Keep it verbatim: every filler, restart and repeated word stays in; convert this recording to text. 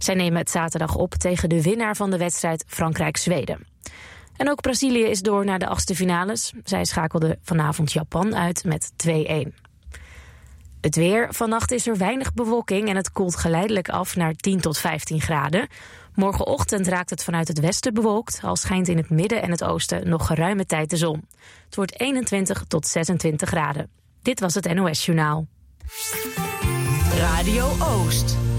Zij nemen het zaterdag op tegen de winnaar van de wedstrijd Frankrijk-Zweden. En ook Brazilië is door naar de achtste finales. Zij schakelde vanavond Japan uit met twee-een. Het weer. Vannacht is er weinig bewolking en het koelt geleidelijk af naar tien tot vijftien graden. Morgenochtend raakt het vanuit het westen bewolkt, al schijnt in het midden en het oosten nog geruime tijd de zon. Het wordt eenentwintig tot zesentwintig graden. Dit was het N O S Journaal. Radio Oost.